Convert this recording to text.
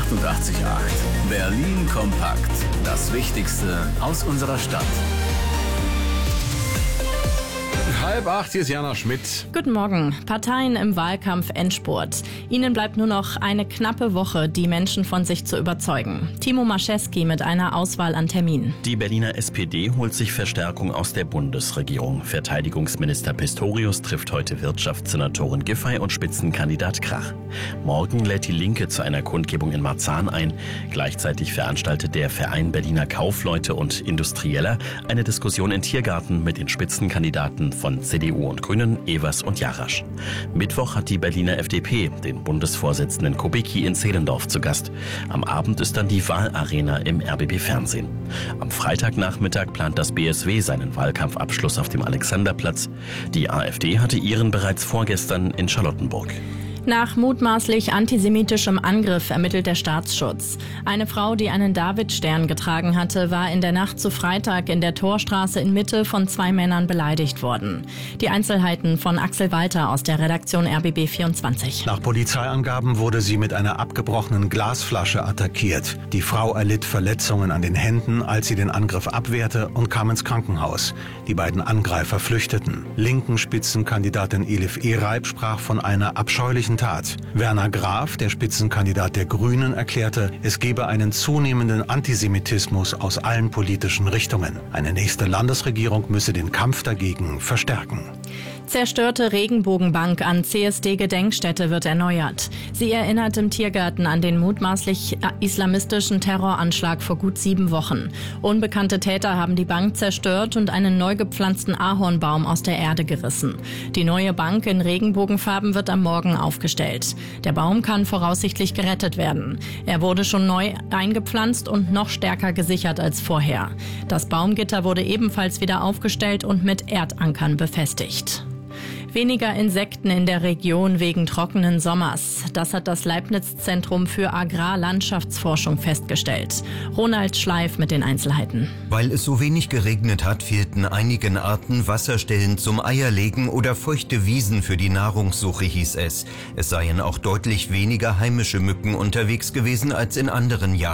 88,8. Berlin kompakt. Das Wichtigste aus unserer Stadt. 7:30, hier ist Jana Schmidt. Guten Morgen. Parteien im Wahlkampf Endspurt. Ihnen bleibt nur noch eine knappe Woche, die Menschen von sich zu überzeugen. Timo Maschewski mit einer Auswahl an Terminen. Die Berliner SPD holt sich Verstärkung aus der Bundesregierung. Verteidigungsminister Pistorius trifft heute Wirtschaftssenatorin Giffey und Spitzenkandidat Krach. Morgen lädt die Linke zu einer Kundgebung in Marzahn ein. Gleichzeitig veranstaltet der Verein Berliner Kaufleute und Industrieller eine Diskussion in Tiergarten mit den Spitzenkandidaten von CDU und Grünen, Evers und Jarasch. Mittwoch hat die Berliner FDP den Bundesvorsitzenden Kubicki in Zehlendorf zu Gast. Am Abend ist dann die Wahlarena im RBB-Fernsehen. Am Freitagnachmittag plant das BSW seinen Wahlkampfabschluss auf dem Alexanderplatz. Die AfD hatte ihren bereits vorgestern in Charlottenburg. Nach mutmaßlich antisemitischem Angriff ermittelt der Staatsschutz. Eine Frau, die einen Davidstern getragen hatte, war in der Nacht zu Freitag in der Torstraße in Mitte von 2 Männern beleidigt worden. Die Einzelheiten von Axel Walter aus der Redaktion RBB24. Nach Polizeiangaben wurde sie mit einer abgebrochenen Glasflasche attackiert. Die Frau erlitt Verletzungen an den Händen, als sie den Angriff abwehrte und kam ins Krankenhaus. Die beiden Angreifer flüchteten. Linken Spitzenkandidatin Elif Ereib sprach von einer abscheulichen Tat. Werner Graf, der Spitzenkandidat der Grünen, erklärte, es gebe einen zunehmenden Antisemitismus aus allen politischen Richtungen. Eine nächste Landesregierung müsse den Kampf dagegen verstärken. Zerstörte Regenbogenbank an CSD-Gedenkstätte wird erneuert. Sie erinnert im Tiergarten an den mutmaßlich islamistischen Terroranschlag vor gut 7 Wochen. Unbekannte Täter haben die Bank zerstört und einen neu gepflanzten Ahornbaum aus der Erde gerissen. Die neue Bank in Regenbogenfarben wird am Morgen aufgestellt. Der Baum kann voraussichtlich gerettet werden. Er wurde schon neu eingepflanzt und noch stärker gesichert als vorher. Das Baumgitter wurde ebenfalls wieder aufgestellt und mit Erdankern befestigt. Weniger Insekten in der Region wegen trockenen Sommers. Das hat das Leibniz-Zentrum für Agrarlandschaftsforschung festgestellt. Ronald Schleif mit den Einzelheiten. Weil es so wenig geregnet hat, fehlten einigen Arten Wasserstellen zum Eierlegen oder feuchte Wiesen für die Nahrungssuche, hieß es. Es seien auch deutlich weniger heimische Mücken unterwegs gewesen als in anderen Jahren.